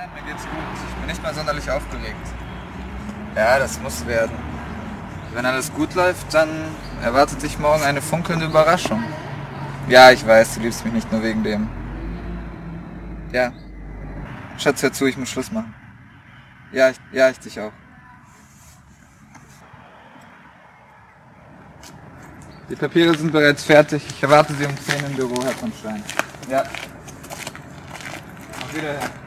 Nein, mir geht's gut. Ich bin nicht mal sonderlich aufgeregt. Ja, das muss werden. Wenn alles gut läuft, dann erwartet dich morgen eine funkelnde Überraschung. Ja, ich weiß, du liebst mich nicht nur wegen dem. Ja. Schatz, hör zu, ich muss Schluss machen. Ja, ich dich auch. Die Papiere sind bereits fertig. Ich erwarte Sie um 10 im Büro, Herr von Stein. Ja. Auf Wiedersehen.